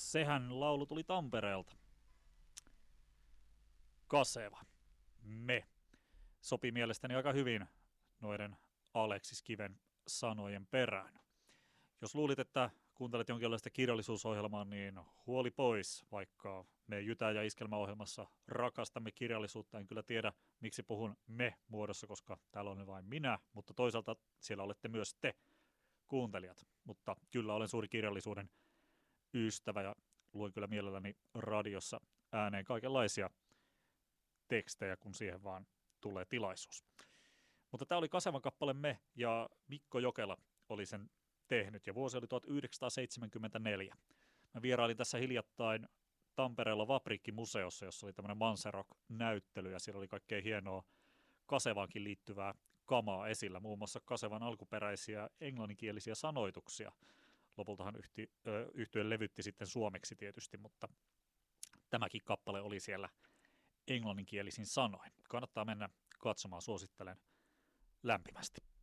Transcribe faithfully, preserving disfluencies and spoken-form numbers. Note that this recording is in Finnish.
sehän laulu tuli Tampereelta. Kaseva. Me. Sopii mielestäni aika hyvin noiden Aleksis Kiven sanojen perään. Jos luulit, että kuuntelet jonkinlaista kirjallisuusohjelmaa, niin huoli pois, vaikka me Jytä- ja Iskelmäohjelmassa rakastamme kirjallisuutta. En kyllä tiedä, miksi puhun me-muodossa, koska täällä olen vain minä, mutta toisaalta siellä olette myös te, kuuntelijat. Mutta kyllä olen suuri kirjallisuuden ystävä ja luen kyllä mielelläni radiossa ääneen kaikenlaisia tekstejä, kun siihen vaan tulee tilaisuus. Mutta tämä oli Kasevan kappale Me, ja Mikko Jokela oli sen tehnyt, ja vuosi oli tuhatyhdeksänsataaseitsemänkymmentäneljä. Mä vierailin tässä hiljattain Tampereella Vaprikki-museossa, jossa oli tämmöinen Manserok-näyttely, ja siellä oli kaikkein hienoa Kasevaankin liittyvää kamaa esillä, muun muassa Kasevan alkuperäisiä englanninkielisiä sanoituksia. Lopultahan yhti, ö, yhtye levytti sitten suomeksi tietysti, mutta tämäkin kappale oli siellä englanninkielisin sanoin. Kannattaa mennä katsomaan, suosittelen lämpimästi.